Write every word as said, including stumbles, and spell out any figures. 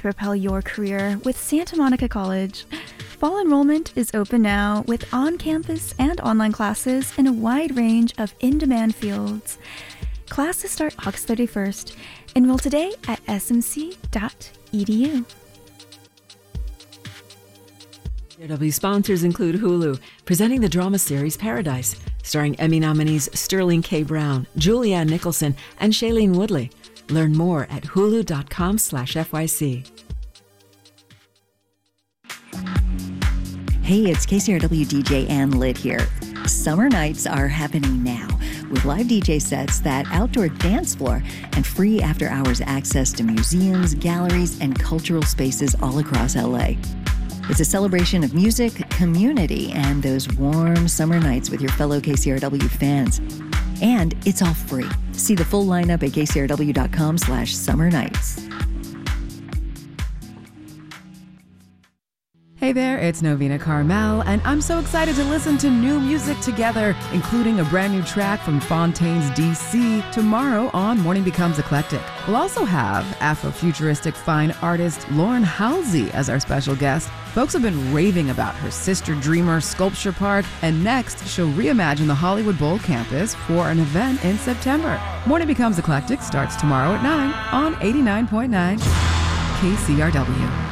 propel your career with Santa Monica College. Fall enrollment is open now with on-campus and online classes in a wide range of in-demand fields. Classes start August thirty-first. Enroll today at s m c dot e d u. K C R W sponsors include Hulu, presenting the drama series Paradise, starring Emmy nominees Sterling K. Brown, Julianne Nicholson, and Shailene Woodley. Learn more at hulu.com slash FYC. Hey, it's K C R W D J Ann Litt here. Summer nights are happening now with live D J sets, that outdoor dance floor, and free after-hours access to museums, galleries, and cultural spaces all across L A. It's a celebration of music, community, and those warm summer nights with your fellow K C R W fans. And it's all free. See the full lineup at kcrw.com slash summer nights. Hey there, it's Novena Carmel, and I'm so excited to listen to new music together, including a brand new track from Fontaines D C tomorrow on Morning Becomes Eclectic. We'll also have Afrofuturistic fine artist Lauren Halsey as our special guest. Folks have been raving about her Sister Dreamer Sculpture Park, and next she'll reimagine the Hollywood Bowl campus for an event in September. Morning Becomes Eclectic starts tomorrow at nine on eighty-nine point nine K C R W.